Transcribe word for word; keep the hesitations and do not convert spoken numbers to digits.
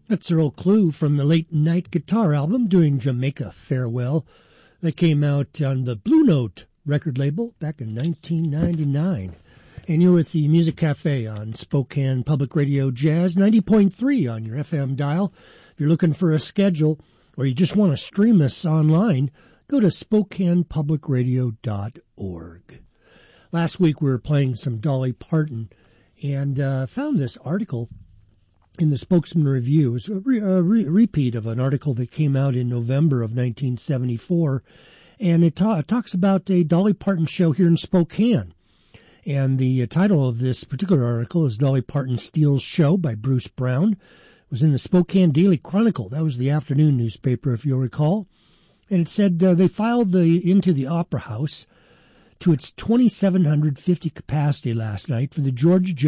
That's Earl Klugh from the Late Night Guitar album doing Jamaica Farewell. That came out on the Blue Note record label back in nineteen ninety-nine. And you're with the Music Cafe on Spokane Public Radio Jazz ninety point three on your F M dial. If you're looking for a schedule or you just want to stream us online, go to spokane public radio dot org. Last week we were playing some Dolly Parton and uh, found this article in the Spokesman Review. It was a, re- a re- repeat of an article that came out in November of nineteen seventy-four, and it, ta- it talks about a Dolly Parton show here in Spokane. And the uh, title of this particular article is Dolly Parton Steals Show by Bruce Brown. It was in the Spokane Daily Chronicle. That was the afternoon newspaper, if you'll recall. And it said uh, they filed the into the Opera House to its twenty-seven hundred fifty capacity last night for the George